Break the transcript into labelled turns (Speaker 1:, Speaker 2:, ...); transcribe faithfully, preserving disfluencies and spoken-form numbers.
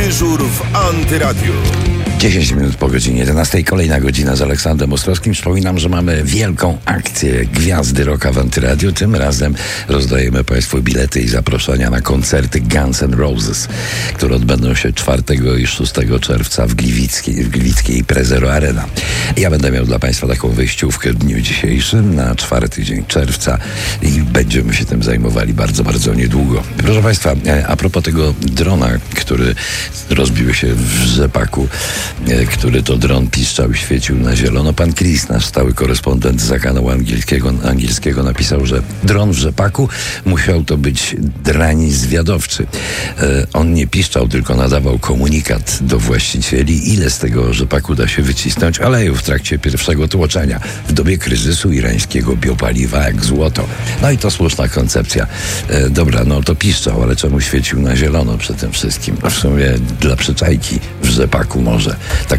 Speaker 1: Dyżur w Antyradiu.
Speaker 2: dziesięć minut po godzinie jedenastej, kolejna godzina z Aleksandrem Ostrowskim. Przypominam, że mamy wielką akcję Gwiazdy Rocka w Antyradiu. Tym razem rozdajemy Państwu bilety i zaproszenia na koncerty Guns N' Roses, które odbędą się czwartego i szóstego czerwca w Gliwickiej, w Gliwickiej Prezero Arena. Ja będę miał dla Państwa taką wyjściówkę w dniu dzisiejszym na czwarty dzień czerwca i będziemy się tym zajmowali bardzo, bardzo niedługo. Proszę Państwa, a propos tego drona, który rozbił się w rzepaku, który to dron piszczał i świecił na zielono. Pan Chris, nasz stały korespondent za kanału angielskiego, angielskiego napisał, że dron w rzepaku musiał to być drań zwiadowczy. E, on nie piszczał, tylko nadawał komunikat do właścicieli, ile z tego rzepaku da się wycisnąć, ale w trakcie pierwszego tłoczenia w dobie kryzysu irańskiego biopaliwa jak złoto. No i to słuszna koncepcja. E, dobra, no to piszczał, ale czemu świecił na zielono przy tym wszystkim? No w sumie dla przyczajki w rzepaku może. Tak